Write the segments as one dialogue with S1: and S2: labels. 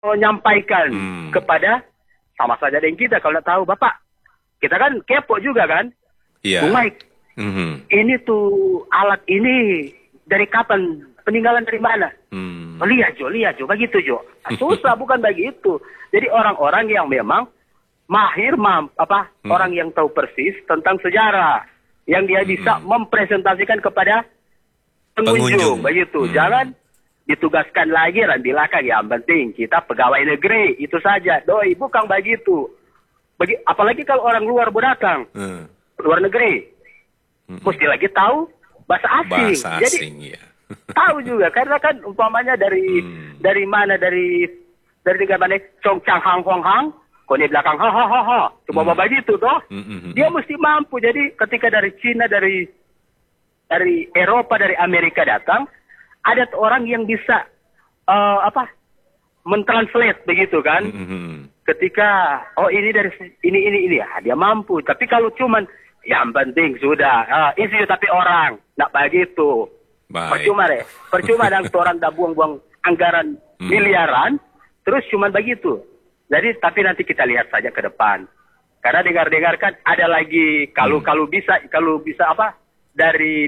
S1: menyampaikan kepada sama saja dengan kita kalau tidak tahu Bapak. Kita kan kepo juga kan.
S2: Iya.
S1: Bung Mike, ini tuh alat ini dari kapan? Peninggalan dari mana? Oh, lihat Jo, begitu Jo. Susah bukan begitu. Jadi orang-orang yang memang mahir, orang yang tahu persis tentang sejarah, yang dia bisa mempresentasikan kepada pengunjung, begitu. Jangan ditugaskan lagi Ranbilaka, yang penting kita pegawai negeri itu saja. Doi, bukan begitu. Apalagi kalau orang luar datang, luar negeri, mesti lagi tahu bahasa asing.
S2: Bahasa asing,
S1: jadi,
S2: ya.
S1: Tahu juga karena kan umpamanya dari mana dari negara mana Chong Chang Hang Hong Hang, kone belakang ha coba begitu toh. Dia mesti mampu. Jadi ketika dari Cina, dari Eropa, dari Amerika datang, ada orang yang bisa mentranslate begitu kan. Ketika ini dari ini ya, dia mampu. Tapi kalau cuman yang penting sudah isi tapi orang nggak begitu.
S2: Baik.
S1: Percuma dan orang dah buang-buang anggaran miliaran, terus cuma begitu. Jadi tapi nanti kita lihat saja ke depan. Karena dengar-dengar kan ada lagi kalau bisa dari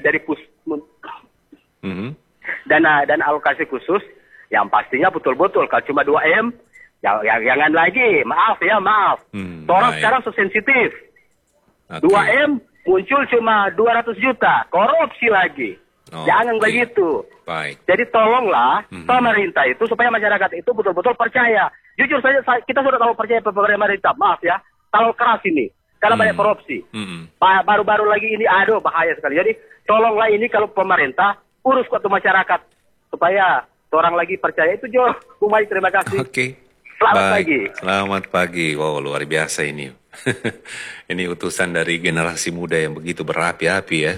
S1: dana alokasi khusus yang pastinya betul-betul kalau cuma 2M jangan lagi, maaf. Orang sekarang sensitif. 2M muncul cuma 200 juta, korupsi lagi. Jangan begitu.
S2: Baik.
S1: Jadi tolonglah pemerintah itu supaya masyarakat itu betul-betul percaya. Jujur saja kita sudah tahu percaya pemerintah. Maaf ya, terlalu keras ini karena banyak korupsi. Baru-baru lagi ini bahaya sekali. Jadi tolonglah ini kalau pemerintah urus kuat masyarakat supaya orang lagi percaya itu Jo. Kumai, terima kasih.
S2: Oke.
S1: Selamat pagi.
S2: Selamat pagi. Wow, luar biasa ini. Ini utusan dari generasi muda yang begitu berapi-api ya.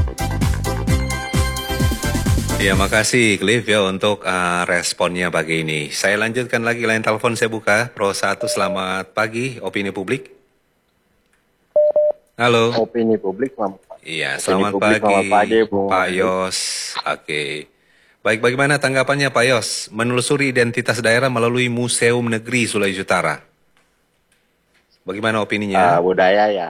S2: Ya, makasih Cliff ya untuk responnya pagi ini. Saya lanjutkan lagi, line telepon saya buka. Pro 1, selamat pagi, Opini Publik. Halo.
S3: Opini Publik, selamat pagi.
S2: Iya, selamat pagi, Pak Yos. Oke. Baik, bagaimana tanggapannya Pak Yos? Menelusuri identitas daerah melalui Museum Negeri Sulawesi Utara. Bagaimana opininya?
S3: Budaya ya.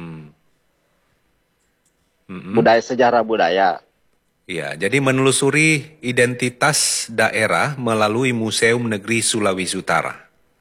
S3: Budaya, sejarah budaya.
S2: Iya, jadi menelusuri identitas daerah melalui Museum Negeri Sulawesi Utara.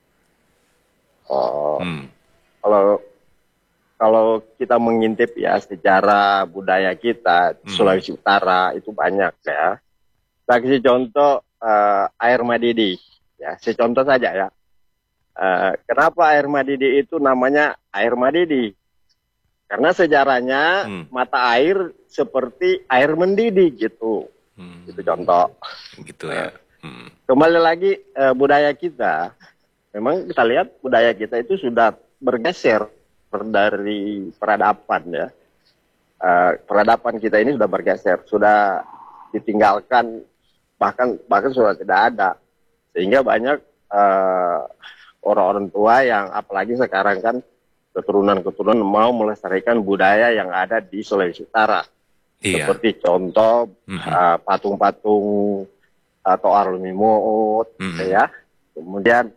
S3: Kalau kita mengintip ya sejarah budaya kita Sulawesi Utara itu banyak ya. Saya kasih contoh air Madidi ya, secontoh saja ya. Kenapa air Madidi itu namanya air Madidi? Karena sejarahnya mata air seperti air mendidih gitu. Itu contoh.
S2: Gitu ya.
S3: Kembali lagi budaya kita, memang kita lihat budaya kita itu sudah bergeser dari peradaban ya. Peradaban kita ini sudah bergeser, sudah ditinggalkan, bahkan sudah tidak ada. Sehingga banyak orang-orang tua yang apalagi sekarang kan keturunan-keturunan mau melestarikan budaya yang ada di Sulawesi Utara. Iya. Seperti contoh patung-patung atau Arlumimut, ya. Kemudian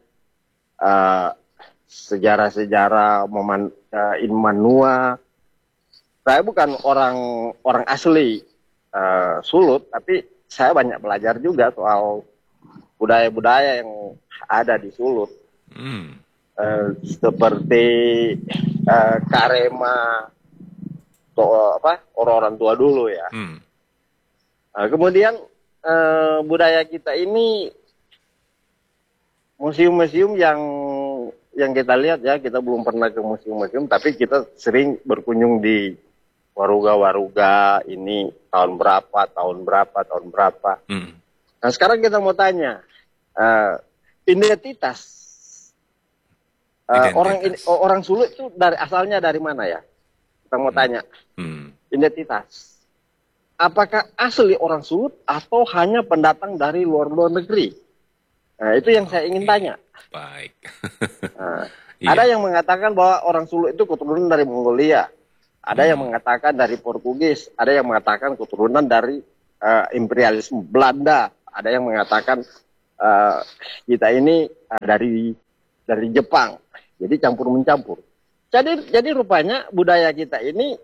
S3: sejarah-sejarah Inmanua. Saya bukan orang asli Sulut, tapi saya banyak belajar juga soal budaya-budaya yang ada di Sulut. Seperti Karema, orang-orang tua dulu ya. Kemudian budaya kita ini museum-museum yang kita lihat ya, kita belum pernah ke museum-museum, tapi kita sering berkunjung di waruga-waruga ini tahun berapa. Nah sekarang kita mau tanya identitas. Orang Sulut itu asalnya dari mana ya? Kita mau tanya. Identitas. Apakah asli orang Sulut atau hanya pendatang dari luar negeri? Nah, itu yang saya ingin tanya.
S2: Baik.
S3: Ada yang mengatakan bahwa orang Sulut itu keturunan dari Mongolia. Ada yang mengatakan dari Portugis. Ada yang mengatakan keturunan dari imperialisme Belanda. Ada yang mengatakan kita ini dari Jepang, jadi campur mencampur. Jadi rupanya budaya kita ini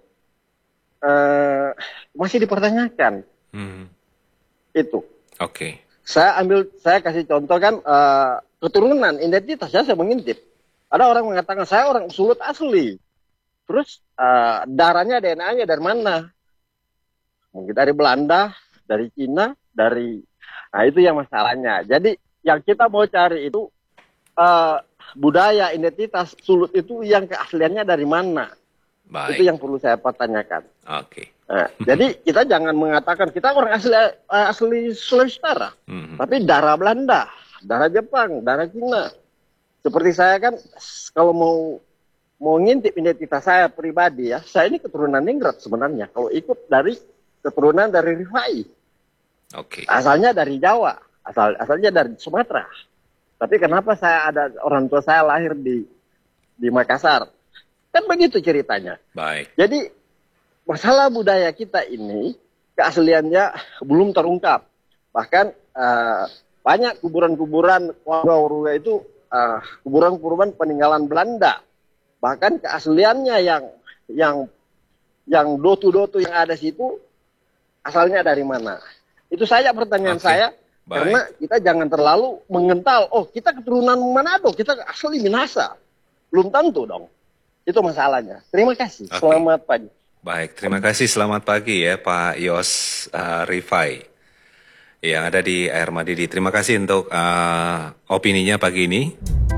S3: masih dipertanyakan. Itu.
S2: Oke.
S3: Saya kasih contoh kan, keturunan identitas saya mengintip. Ada orang mengatakan saya orang Sulut asli. Terus darahnya, DNA-nya dari mana? Mungkin dari Belanda, dari Cina, nah itu yang masalahnya. Jadi yang kita mau cari itu budaya identitas Sulut itu yang keasliannya dari mana?
S2: Baik.
S3: Itu yang perlu saya pertanyakan.
S2: Oke.
S3: Nah, jadi kita jangan mengatakan kita orang asli Sulawesi Utara, tapi darah Belanda, darah Jepang, darah Cina. Seperti saya kan kalau mau ngintip identitas saya pribadi ya, saya ini keturunan Ningrat sebenarnya. Kalau ikut dari keturunan dari Rifai.
S2: Oke.
S3: Asalnya dari Jawa, asalnya dari Sumatera. Tapi kenapa saya ada orang tua saya lahir di Makassar? Kan begitu ceritanya.
S2: Baik.
S3: Jadi masalah budaya kita ini keasliannya belum terungkap. Bahkan banyak kuburan-kuburan warga itu kuburan-kuburan peninggalan Belanda. Bahkan keasliannya yang dotu-dotu yang ada situ asalnya dari mana? Itu saja pertanyaan saya.
S2: Baik.
S3: Karena kita jangan terlalu mengental. Oh, kita keturunan Manado, kita asli Minahasa. Belum tentu dong. Itu masalahnya. Terima kasih. Selamat pagi.
S2: Baik, terima kasih. Selamat pagi ya Pak Yos Rifai yang ada di Air Madidi. Terima kasih untuk opininya pagi ini.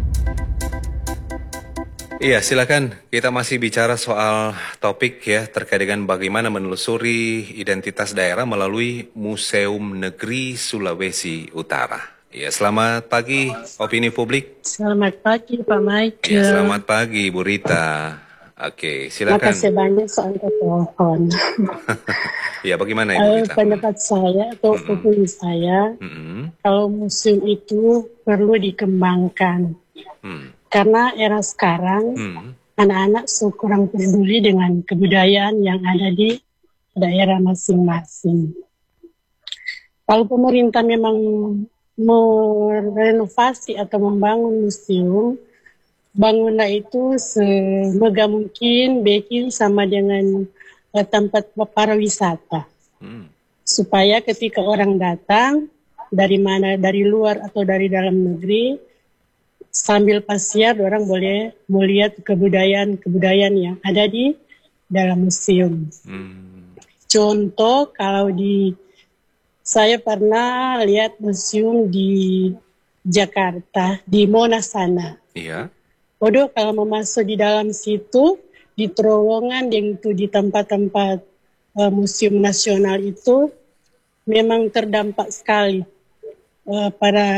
S2: Iya, silakan. Kita masih bicara soal topik ya terkait dengan bagaimana menelusuri identitas daerah melalui Museum Negeri Sulawesi Utara. Ya, selamat pagi opini publik.
S4: Selamat pagi Pak Michael.
S2: Ya, selamat pagi Bu Rita. Oke, silakan.
S4: Makasih banyak soal telepon.
S2: Ya, bagaimana Ibu Rita?
S4: Pendapat saya atau opini saya, kalau museum itu perlu dikembangkan. Karena era sekarang, anak-anak kurang peduli dengan kebudayaan yang ada di daerah masing-masing. Kalau pemerintah memang merenovasi atau membangun museum, bangunlah itu semoga mungkin bikin sama dengan tempat pariwisata. Supaya ketika orang datang, dari mana, dari luar atau dari dalam negeri, sambil pasiar orang boleh melihat kebudayaan yang ada di dalam museum. Contoh kalau saya pernah lihat museum di Jakarta, di Monas sana.
S2: Iya.
S4: Waduh, kalau mau masuk di dalam situ, di terowongan yang itu di tempat-tempat museum nasional itu memang terdampak sekali. Para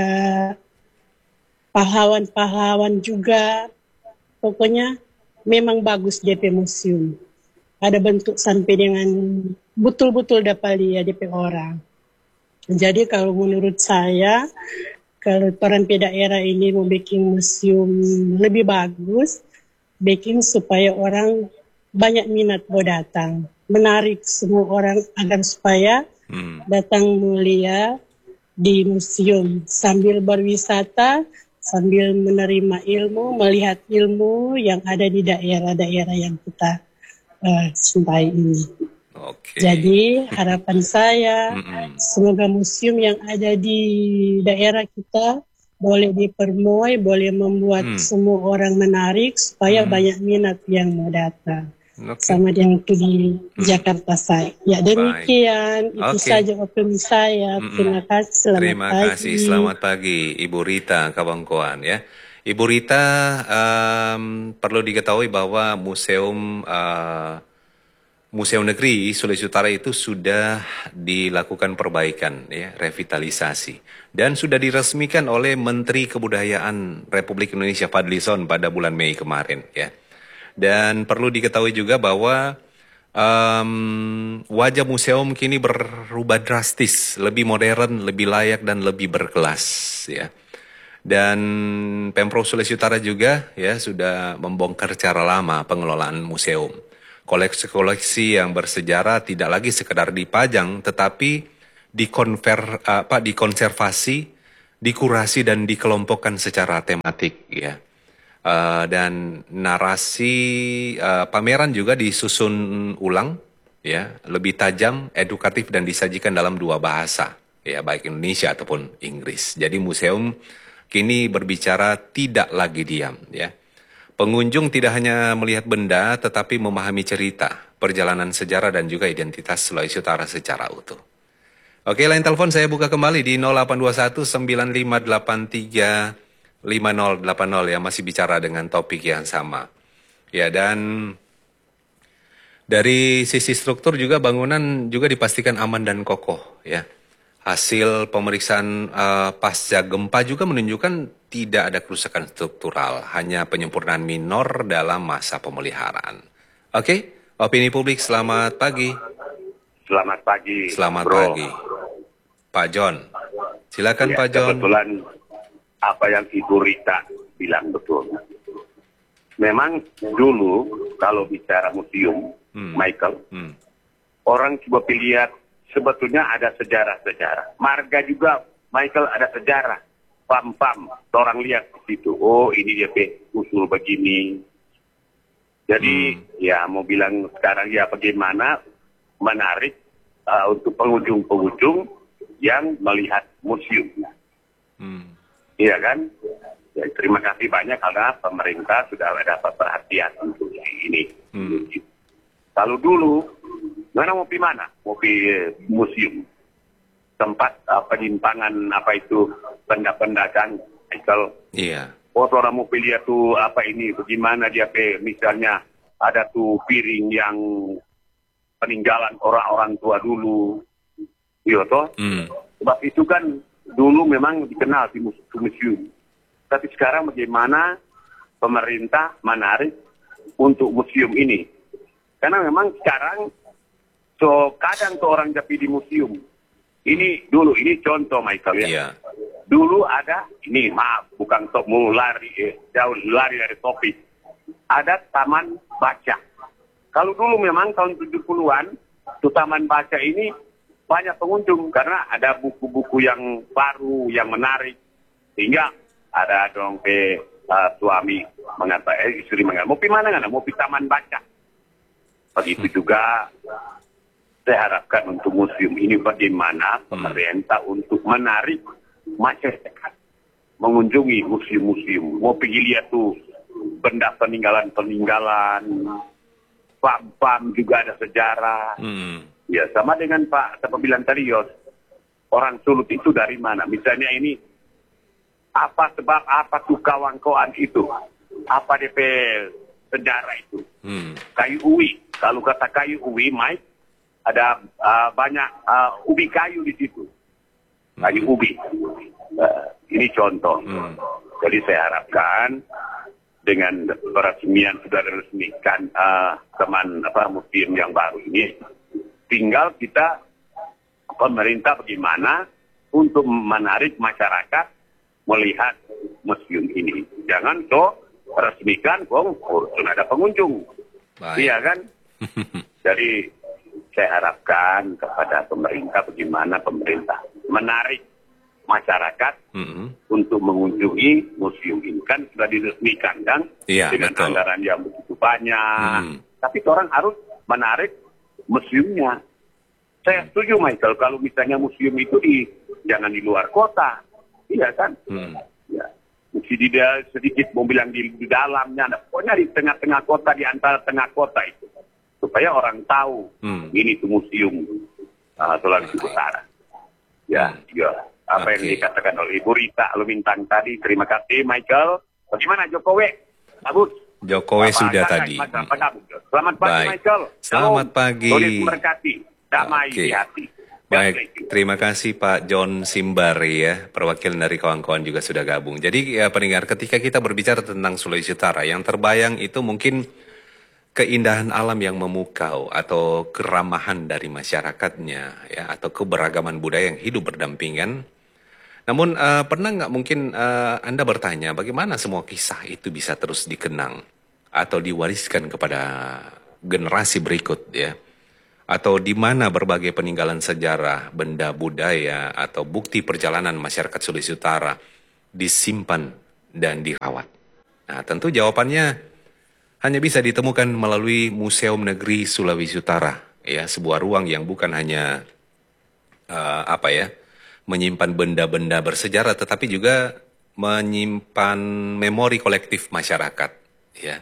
S4: pahlawan-pahlawan juga, pokoknya memang bagus DP museum. Ada bentuk sampai dengan betul-betul dapat lihat DP orang. Jadi kalau menurut saya, kalau orang daerah ini mau bikin museum lebih bagus, bikin supaya orang banyak minat mau datang. Menarik semua orang agar supaya datang melihat di museum sambil berwisata, sambil menerima ilmu, melihat ilmu yang ada di daerah-daerah yang kita cintai ini.
S2: Okay.
S4: Jadi harapan saya, semoga museum yang ada di daerah kita boleh dipermuai, boleh membuat semua orang menarik supaya banyak minat yang mau datang. Sama yang itu di Jakarta saya. Ya demikian, itu saja opini saya. Terima kasih, selamat pagi.
S2: Selamat pagi Ibu Rita Kabangkoan ya. Ibu Rita, perlu diketahui bahwa Museum Negeri Sulawesi Utara itu sudah dilakukan perbaikan, ya, revitalisasi. Dan sudah diresmikan oleh Menteri Kebudayaan Republik Indonesia Fadlizon pada bulan Mei kemarin. Ya. Dan perlu diketahui juga bahwa wajah museum kini berubah drastis, lebih modern, lebih layak, dan lebih berkelas. Ya. Dan Pemprov Sulawesi Utara juga ya sudah membongkar cara lama pengelolaan museum. Koleksi-koleksi yang bersejarah tidak lagi sekedar dipajang, tetapi dikonservasi dikurasi dan dikelompokkan secara tematik ya. Dan narasi pameran juga disusun ulang ya, lebih tajam, edukatif dan disajikan dalam 2 bahasa ya, baik Indonesia ataupun Inggris. Jadi museum kini berbicara tidak lagi diam ya. Pengunjung tidak hanya melihat benda tetapi memahami cerita, perjalanan sejarah dan juga identitas Sulawesi Utara secara utuh. Oke, line telepon saya buka kembali di 0821 9583 5080 ya, masih bicara dengan topik yang sama. Ya, dan dari sisi struktur juga bangunan juga dipastikan aman dan kokoh ya. Hasil pemeriksaan pasca gempa juga menunjukkan tidak ada kerusakan struktural, hanya penyempurnaan minor dalam masa pemeliharaan. Oke, opini publik, selamat pagi.
S5: Selamat pagi.
S2: Selamat
S5: bro.
S2: pagi. Pak John, silakan
S5: ya,
S2: Pak John.
S5: Kebetulan apa yang Ibu Rita bilang betul. Memang dulu kalau bicara museum, Michael, orang coba lihat sebetulnya ada sejarah-sejarah. Marga juga, Michael, ada sejarah. Pam-pam, orang lihat di situ. Oh, ini dia usul begini. Jadi ya mau bilang sekarang ya bagaimana menarik untuk pengunjung-pengunjung yang melihat museum. Iya kan? Ya, terima kasih banyak karena pemerintah sudah dapat perhatian untuk ini. Kalau dulu, mana mau pergi mana? Mau pergi museum. Tempat penyimpangan apa itu benda-benda kan, Michael.
S2: Iya.
S5: Oh, orang mau pilih tuh apa ini, bagaimana dia misalnya ada tuh piring yang peninggalan orang-orang tua dulu. Iya toh? Sebab itu kan dulu memang dikenal di museum. Tapi sekarang bagaimana pemerintah menarik untuk museum ini? Karena memang sekarang kadang tuh orang jadi di museum. Ini dulu, ini contoh Michael ya.
S2: Iya.
S5: Dulu ada, ini maaf, bukan untuk mau lari, jauh lari dari topik. Ada taman baca. Kalau dulu memang tahun 70-an, tuh taman baca ini banyak pengunjung karena ada buku-buku yang baru, yang menarik. Sehingga ada dong suami mengatakan, istri mengatakan, mau pergi mana nggak? Mau pergi taman baca. Begitu juga saya harapkan untuk museum ini bagaimana pemerintah untuk menarik masyarakat mengunjungi museum-museum. Mau pergi lihat tuh benda peninggalan-peninggalan, pam-pam juga ada sejarah. Ya sama dengan Pak siapa bilang tadi Yos, orang Sulut itu dari mana? Misalnya ini apa sebab apa tuh kawan-kawan itu? Apa DP sejarah itu? Kayu uwi. Kalau kata kayu uwi, Mike, ada banyak ubi kayu di situ. Kayu ubi. Ini contoh. Jadi saya harapkan dengan peresmian sudah diresmikan teman museum yang baru ini, tinggal kita pemerintah bagaimana untuk menarik masyarakat melihat museum ini. Jangan resmikan sudah ada pengunjung. Iya kan? Jadi saya harapkan kepada pemerintah bagaimana pemerintah menarik masyarakat untuk mengunjungi museum ini. Kan sudah diresmikan kan?
S2: Iya,
S5: dengan
S2: betul.
S5: anggaran yang begitu banyak. Tapi orang harus menarik museumnya. Saya setuju Michael kalau misalnya museum itu jangan di luar kota. Iya kan? Ya. Mesti sedikit mau bilang di dalamnya, pokoknya di tengah-tengah kota, di antara tengah kota itu. Supaya orang tahu ini tuh museum Sulawesi Utara. Ya, apa yang dikatakan oleh Ibu Rita Lumintang tadi. Terima kasih Michael. Bagaimana Jokowi? Bagus.
S2: Jokowi sudah tadi.
S5: Selamat pagi
S2: Baik.
S5: Michael.
S2: Selamat pagi.
S5: Tuhan memberkati. Damai di hati.
S2: Baik, terima kasih Pak John Simbari ya, perwakilan dari kawan-kawan juga sudah gabung. Jadi ya pendengar, ketika kita berbicara tentang Sulawesi Utara, yang terbayang itu mungkin keindahan alam yang memukau atau keramahan dari masyarakatnya ya, atau keberagaman budaya yang hidup berdampingan. Namun pernah nggak mungkin Anda bertanya bagaimana semua kisah itu bisa terus dikenang atau diwariskan kepada generasi berikut ya? atau di mana berbagai peninggalan sejarah, benda budaya, atau bukti perjalanan masyarakat Sulawesi Utara disimpan dan dirawat? Nah, tentu jawabannya hanya bisa ditemukan melalui Museum Negeri Sulawesi Utara, ya, sebuah ruang yang bukan hanya menyimpan benda-benda bersejarah, tetapi juga menyimpan memori kolektif masyarakat, ya.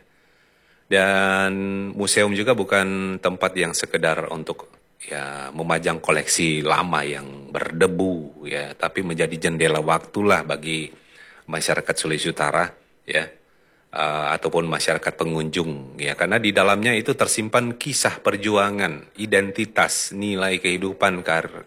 S2: Dan museum juga bukan tempat yang sekedar untuk memajang koleksi lama yang berdebu, ya, tapi menjadi jendela waktulah bagi masyarakat Sulawesi Utara, ya, ataupun masyarakat pengunjung, ya, karena di dalamnya itu tersimpan kisah perjuangan, identitas, nilai kehidupan,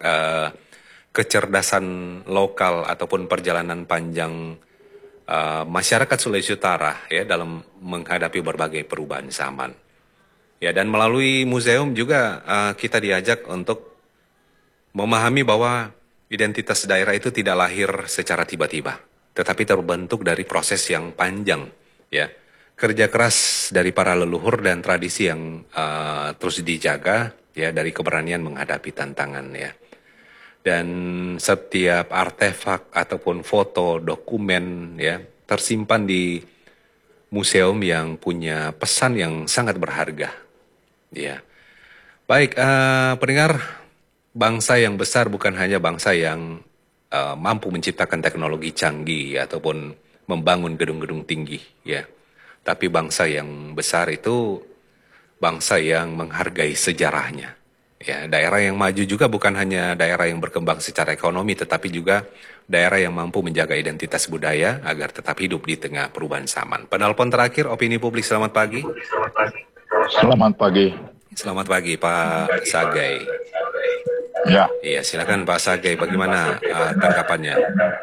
S2: kecerdasan lokal ataupun perjalanan panjang masyarakat Sulawesi Utara, ya, dalam menghadapi berbagai perubahan zaman. Ya, dan melalui museum juga kita diajak untuk memahami bahwa identitas daerah itu tidak lahir secara tiba-tiba, tetapi terbentuk dari proses yang panjang, ya, kerja keras dari para leluhur dan tradisi yang terus dijaga, ya, dari keberanian menghadapi tantangan, ya. Dan setiap artefak ataupun foto, dokumen, ya, tersimpan di museum yang punya pesan yang sangat berharga, ya. Baik, pendengar, bangsa yang besar bukan hanya bangsa yang mampu menciptakan teknologi canggih ataupun membangun gedung-gedung tinggi, ya. Tapi bangsa yang besar itu bangsa yang menghargai sejarahnya. Ya, daerah yang maju juga bukan hanya daerah yang berkembang secara ekonomi, tetapi juga daerah yang mampu menjaga identitas budaya agar tetap hidup di tengah perubahan zaman. Penelpon terakhir, Opini Publik, selamat pagi.
S6: Selamat pagi.
S2: Selamat pagi, Pak Sagai.
S6: Ya.
S2: Iya, silakan Pak Sagai, bagaimana tanggapannya?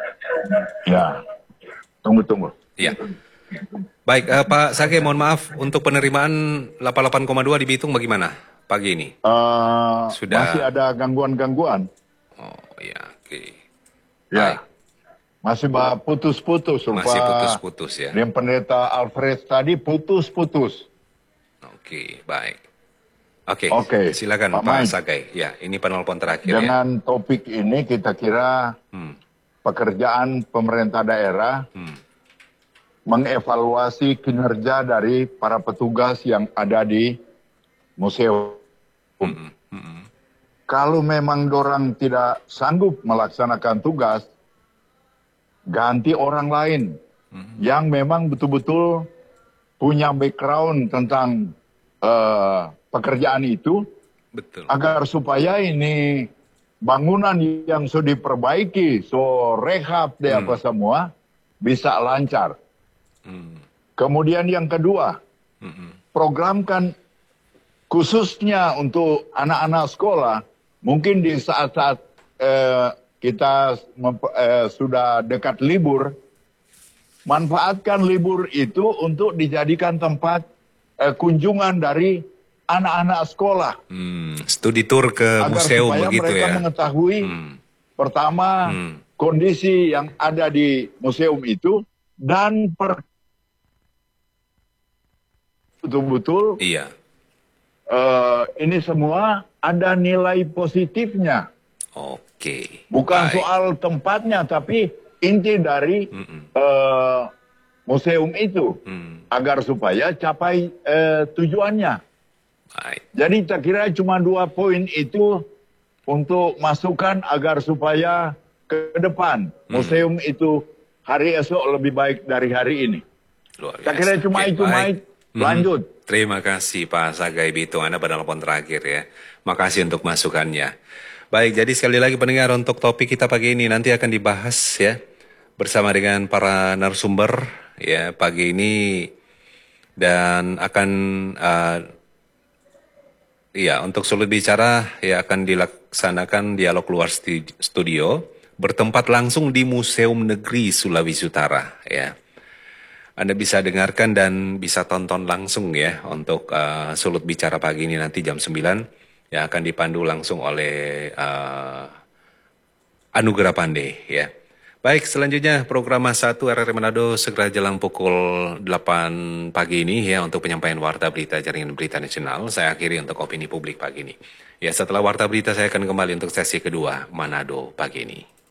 S6: Ya, tunggu.
S2: Iya. Baik, Pak Sagai, mohon maaf, untuk penerimaan 88,2 di Bitung bagaimana pagi ini?
S6: Sudah. Masih ada gangguan-gangguan.
S2: Oh ya, oke.
S6: Ya. Baik. Masih putus-putus.
S2: Masih putus-putus, ya.
S6: Yang pendeta Alfred tadi putus-putus.
S2: Oke, baik. Oke. Silakan Pak Sagai. Ya, ini penelpon terakhir.
S6: Dengan topik ini kita kira pekerjaan pemerintah daerah mengevaluasi kinerja dari para petugas yang ada di museum. Kalau memang dorang tidak sanggup melaksanakan tugas, ganti orang lain yang memang betul-betul punya background tentang pekerjaan itu.
S2: Betul.
S6: Agar supaya ini bangunan yang sudah diperbaiki, rehab dan apa semua bisa lancar. Kemudian yang kedua, programkan khususnya untuk anak-anak sekolah, mungkin di saat-saat kita sudah dekat libur, manfaatkan libur itu untuk dijadikan tempat kunjungan dari anak-anak sekolah.
S2: Studi tour ke museum begitu ya.
S6: Agar supaya mereka mengetahui pertama kondisi yang ada di museum itu dan betul-betul ini semua ada nilai positifnya.
S2: Oke.
S6: Bukan soal tempatnya, tapi inti dari museum itu agar supaya capai tujuannya.
S2: Baik.
S6: Jadi tak kira cuma 2 poin itu untuk masukan agar supaya ke depan museum itu hari esok lebih baik dari hari ini. Tak kira cuma itu, Mike. Lanjut.
S2: Terima kasih Pak Sagai Bitung, Anda penelpon terakhir ya. Makasih untuk masukannya. Baik, jadi sekali lagi pendengar, untuk topik kita pagi ini nanti akan dibahas ya bersama dengan para narasumber ya pagi ini, dan akan untuk sulit bicara ya akan dilaksanakan dialog luar studio bertempat langsung di Museum Negeri Sulawesi Utara ya. Anda bisa dengarkan dan bisa tonton langsung ya untuk sulut bicara pagi ini nanti jam 9 yang akan dipandu langsung oleh Anugerah Pandey ya. Baik, selanjutnya program Mas 1 RRI Manado segera jelang pukul 8 pagi ini ya untuk penyampaian Warta Berita Jaringan Berita Nasional. Saya akhiri untuk opini publik pagi ini. Ya, setelah Warta Berita saya akan kembali untuk sesi kedua Manado pagi ini.